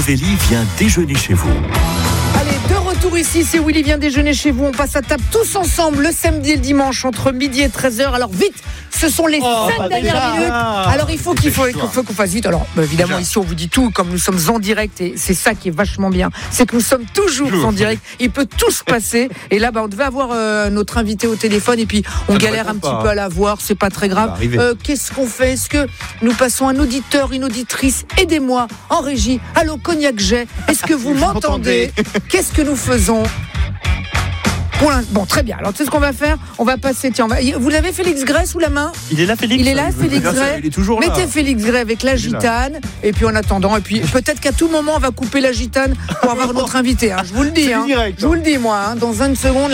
Willy vient déjeuner chez vous. Allez, de retour ici, c'est Willy vient déjeuner chez vous. On passe à table tous ensemble le samedi et le dimanche entre midi et 13h. Alors vite, ce sont les 5 dernières minutes. Alors il faut qu'on fasse vite. Alors évidemment ici on vous dit tout comme nous sommes en direct et c'est ça qui est vachement bien. C'est que nous sommes toujours en direct. Il peut tout se passer. Et là on devait avoir notre invité au téléphone et puis on galère un petit peu à la voir. C'est pas très grave. Qu'est-ce qu'on fait? Est-ce que nous passons un auditeur, une auditrice? Aidez-moi en régie. Allô Cognac Jet, est-ce que vous m'entendez? Qu'est-ce que nous faisons? Bon, très bien. Alors, tu sais ce qu'on va faire? On va passer. Tiens, vous l'avez Félix Gray sous la main? Il est là, Félix. Il est là, Félix Gray. Il est toujours là. Mettez Félix Gray avec la gitane. Et puis, en attendant, peut-être qu'à tout moment, on va couper la gitane pour avoir notre invité. Je vous le dis. Je vous le dis, moi. Dans une seconde.